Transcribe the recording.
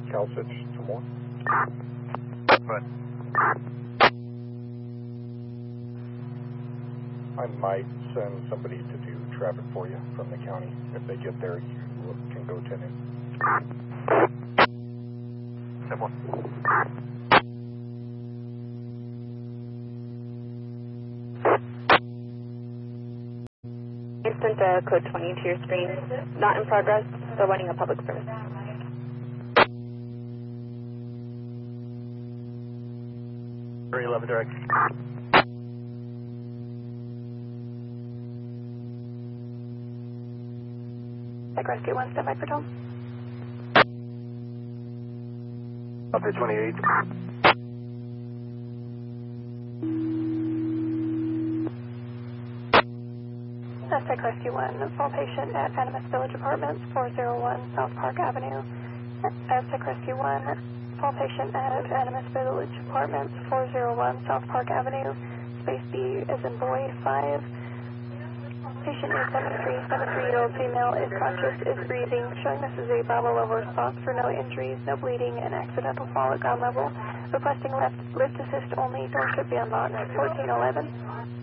CalSitch to more. Good. I might send somebody to do traffic for you from the county. If they get there, you can go 10 in. 10-1. Instant code 20 to your screen. Not in progress, still running a public service. Three 11 direct. Tech Rescue 1, stand by for Tom. Up to 28. Tech Rescue 1, full patient at Animas Village Apartments, 401 South Park Avenue. Tech Rescue 1, full patient at Animas Village Apartments, 401 South Park Avenue. Space B is in boy 5. Patient is 73-year-old female, is conscious, is breathing, showing this is a Bravo level response for no injuries, no bleeding, and accidental fall at ground level. Requesting lift assist only, door should be unlocked. 1411.